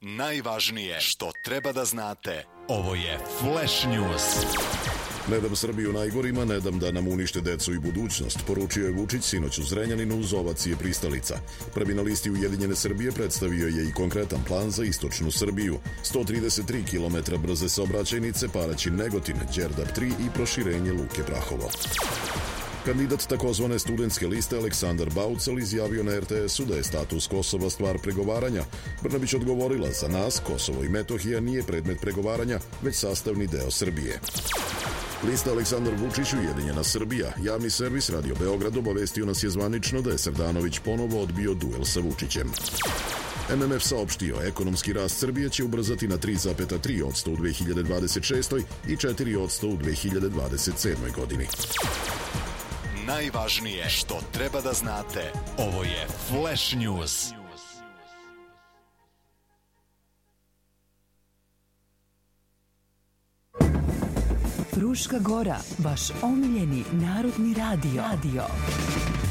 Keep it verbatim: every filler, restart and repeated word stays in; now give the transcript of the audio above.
Najvažnije što treba da znate. Ovo je Flash News. Ne dam Srbiju najgorima, ne dam da nam unište decu i budućnost, poručio je Vučić sinoć u Zrenjaninu uz ovacije pristalica. Prvi na listi Ujedinjene Srbije predstavio je i konkretan plan za istočnu Srbiju. sto trideset tri kilometra brze saobraćajnice Paraćin-Negotin, Đerdap tri i proširenje Luke Prahovo. Kandidat takozvane studentske liste Aleksandar Baucel izjavio na er te esu da je status Kosova stvar pregovaranja. Brnabić odgovorila: za nas Kosovo i Metohija nije predmet pregovaranja, već sastavni deo Srbije. Lista Aleksandar Vučić Ujedinjena Srbija. Javni servis Radio Beograd obavestio nas je zvanično da je Srdanović ponovo odbio duel sa Vučićem. em em ef saopštio, ekonomski rast Srbije će ubrzati na tri zarez tri posto u dve hiljade dvadeset šestoj. i četiri posto u dve hiljade dvadeset sedmoj. godini. Najvažnije što treba da znate. Ovo je Flash News. Fruška Gora, vaš omiljeni narodni radio. radio.